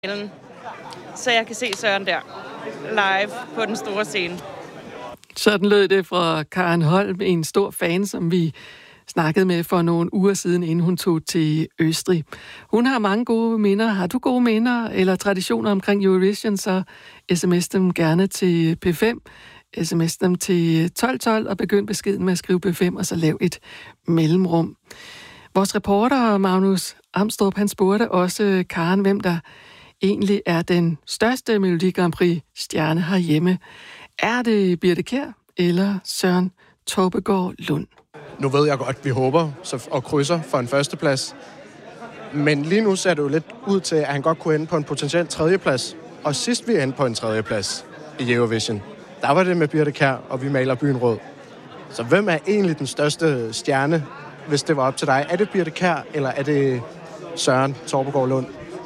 så jeg kan se Søren der live på den store scene. Sådan lød det fra Karen Holm, en stor fan, som vi snakkede med for nogle uger siden, inden hun tog til Østrig. Hun har mange gode minder. Har du gode minder eller traditioner omkring Eurovision, så sms dem gerne til P5. Sms dem til 1212 og begynd beskeden med at skrive P5, og så lav et mellemrum. Vores reporter Magnus Amstrup, han spurgte også Karen, hvem der egentlig er den største Melodi Grand Prix-stjerne herhjemme. Er det Birthe Kjær eller Søren Tobbegaard Lund? Nu ved jeg godt, vi håber og krydser for en førsteplads. Men lige nu ser det jo lidt ud til, at han godt kunne ende på en potentiel tredjeplads. Og sidst vi endte på en tredjeplads i Eurovision, der var det med Birthe Kjær, og vi maler byen rød. Så hvem er egentlig den største stjerne, hvis det var op til dig? Er det Birthe Kjær, eller er det Søren Tobbegaard Lund?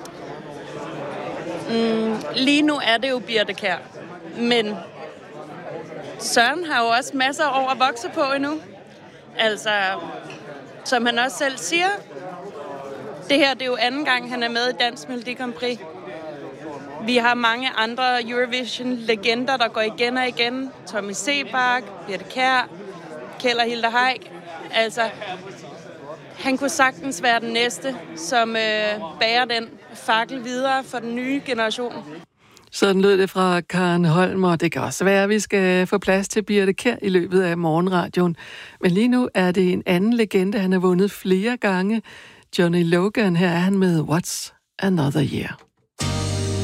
Lige nu er det jo Birthe Kjær, men Søren har jo også masser af år at vokse på endnu. Altså, som han også selv siger, det her det er jo anden gang, han er med i Dansk Melodi Grand Prix. Vi har mange andre Eurovision-legender, der går igen og igen. Tommy Sebak, Birthe Kjær, Kjeld og Hilda Heick. Altså, han kunne sagtens være den næste, som bærer den fakkel videre for den nye generation. Sådan lød det fra Karen Holm, og det kan også være, at vi skal få plads til Birthe Kjær i løbet af morgenradioen. Men lige nu er det en anden legende, han har vundet flere gange. Johnny Logan, her er han med What's Another Year.